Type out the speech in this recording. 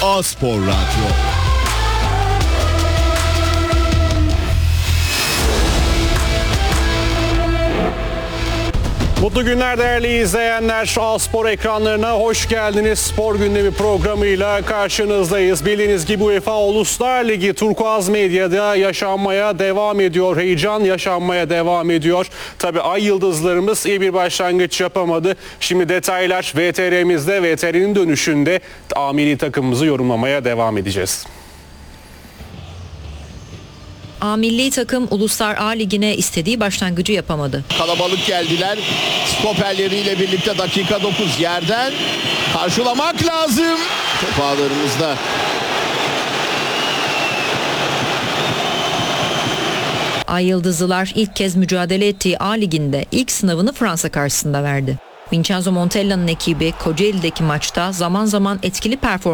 A-Spor Radyo. Mutlu günler değerli izleyenler. A-Spor ekranlarına hoş geldiniz. Spor gündemi programıyla karşınızdayız. Bildiğiniz gibi UEFA Uluslar Ligi Turkuaz Medya'da yaşanmaya devam ediyor. Heyecan yaşanmaya devam ediyor. Tabii ay yıldızlarımız iyi bir başlangıç yapamadı. Şimdi detaylar VTR'mizde, VTR'nin dönüşünde A milli takımımızı yorumlamaya devam edeceğiz. A milli takım Uluslar A Ligi'ne istediği başlangıcı yapamadı. Kalabalık geldiler. Stoperleriyle birlikte dakika 9 yerden karşılamak lazım. Top ağlarımızda. Ay Yıldızlılar ilk kez mücadele ettiği A Ligi'nde ilk sınavını Fransa karşısında verdi. Vincenzo Montella'nın ekibi Kocaeli'deki maçta zaman zaman etkili performans